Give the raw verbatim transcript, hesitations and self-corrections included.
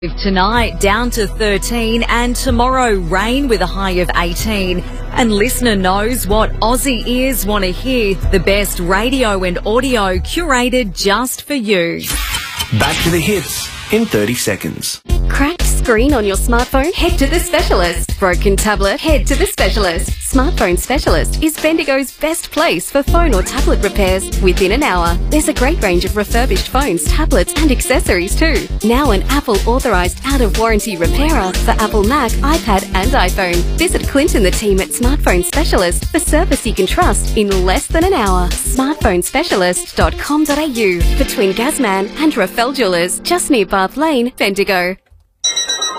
Tonight down to thirteen, and tomorrow rain with a high of eighteen. And listener knows what Aussie ears want to hear. The best radio and audio curated just for you. Back to the hits in thirty seconds. Cracked screen on your smartphone? Head to the specialist. Broken tablet? Head to the specialist. Smartphone Specialist is Bendigo's best place for phone or tablet repairs within an hour. There's a great range of refurbished phones, tablets and accessories too. Now an Apple authorised out-of-warranty repairer for Apple Mac, iPad and iPhone. Visit Clint and the team at Smartphone Specialist for service you can trust in less than an hour. smartphone specialist dot com dot a u, between Gazman and Rafael Jewelers, just near Bath Lane, Bendigo.